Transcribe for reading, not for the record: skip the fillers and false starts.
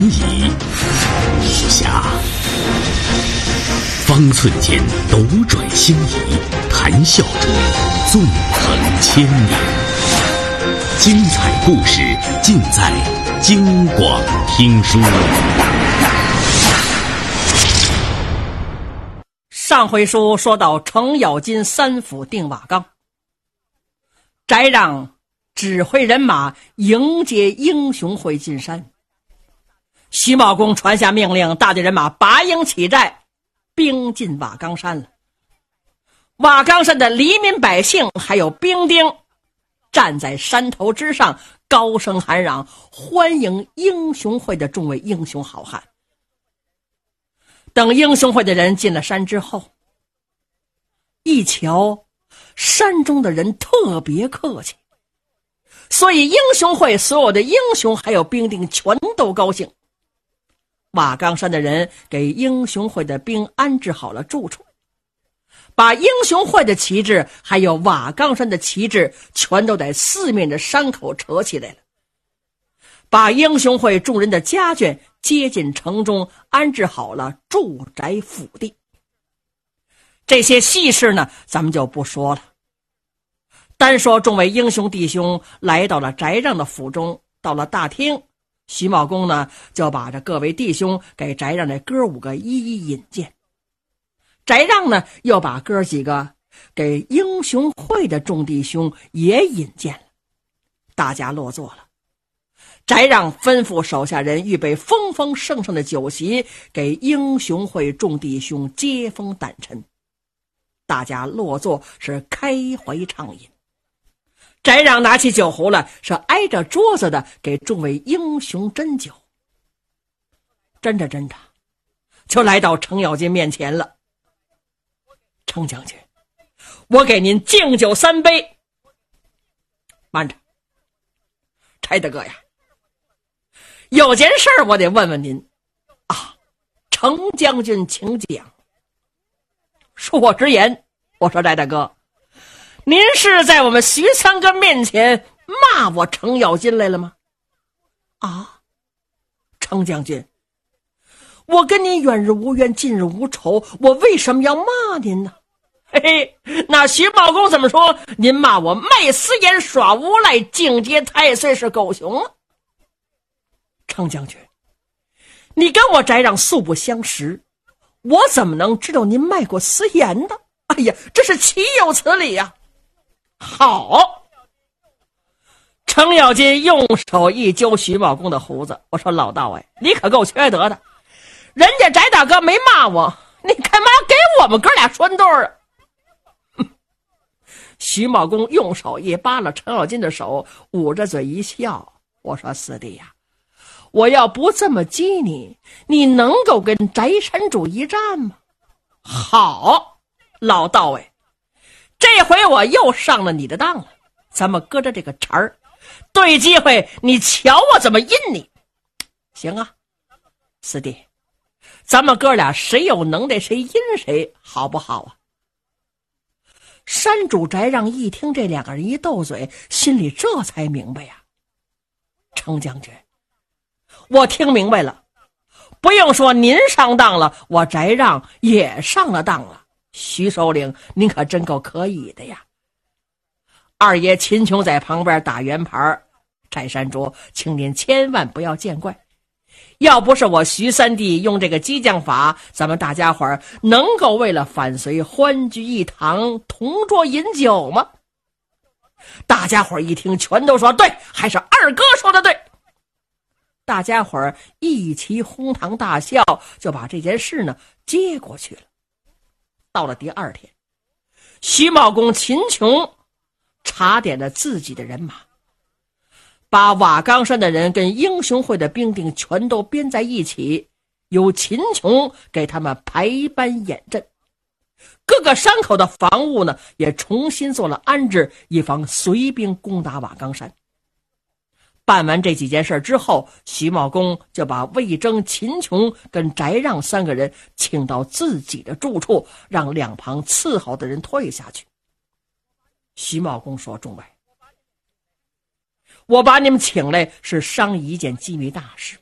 疑无暇，方寸间斗转星移，谈笑中纵横千年。精彩故事尽在京广听书。 上回书说到程咬金三府定瓦岗，翟让指挥人马迎接英雄会进山。徐茂公传下命令，大队人马拔营起寨，兵进瓦岗山了。瓦岗山的黎民百姓还有兵丁站在山头之上，高声喊嚷，欢迎英雄会的众位英雄好汉。等英雄会的人进了山之后，一瞧山中的人特别客气，所以英雄会所有的英雄还有兵丁全都高兴。瓦岗山的人给英雄会的兵安置好了住处，把英雄会的旗帜还有瓦岗山的旗帜全都在四面的山口扯起来了，把英雄会众人的家眷接进城中，安置好了住宅府地。这些细事呢，咱们就不说了，单说众位英雄弟兄来到了翟让的府中，到了大厅，徐茂公呢就把这各位弟兄给翟让这哥五个一一引荐。翟让呢又把哥几个给英雄会的众弟兄也引荐了。大家落座了，翟让吩咐手下人预备丰丰盛盛的酒席，给英雄会众弟兄接风掸尘。大家落座是开怀畅饮。翟让拿起酒壶来，是挨着桌子的给众位英雄斟酒。斟着斟着就来到程咬金面前了。程将军，我给您敬酒3杯。慢着，柴大哥呀，有件事我得问问您啊。程将军请讲。恕我直言，我说翟大哥，您是在我们徐三哥面前骂我程咬金来了吗？啊，程将军，我跟您远日无冤，近日无仇，我为什么要骂您呢？嘿嘿，那徐茂公怎么说？您骂我卖私盐耍无赖，境界太岁是狗熊了。程将军，你跟我翟让素不相识，我怎么能知道您卖过私盐呢？哎呀，这是岂有此理呀！好，程咬金用手一揪徐茂公的胡子，我说老道哎，你可够缺德的，人家翟大哥没骂我，你干嘛给我们哥俩拴对儿啊？徐茂公用手一扒拉程咬金的手，捂着嘴一笑，我说四弟呀，我要不这么激你，你能够跟翟山主一战吗？好，老道哎，这回我又上了你的当了，咱们搁着这个茬儿，对机会你瞧我怎么阴你。行啊，四弟，咱们哥俩谁有能耐谁阴谁，好不好啊？山主翟让一听这两个人一斗嘴，心里这才明白呀。程将军，我听明白了，不用说您上当了，我翟让也上了当了。徐首领，您可真够可以的呀。二爷秦琼在旁边打圆盘，翟山主，请您千万不要见怪，要不是我徐三弟用这个激将法，咱们大家伙儿能够为了反隋欢聚一堂，同桌饮酒吗？大家伙儿一听全都说对，还是二哥说的对。大家伙儿一齐哄堂大笑，就把这件事呢接过去了。到了第二天，徐茂公秦琼查点了自己的人马，把瓦岗山的人跟英雄会的兵丁全都编在一起，由秦琼给他们排班演阵。各个山口的防务呢也重新做了安置，以防隋兵攻打瓦岗山。办完这几件事之后，徐茂公就把魏征、秦琼跟翟让三个人请到自己的住处，让两旁伺候的人退下去。徐茂公说，众位，我把你们请来是商议一件机密大事，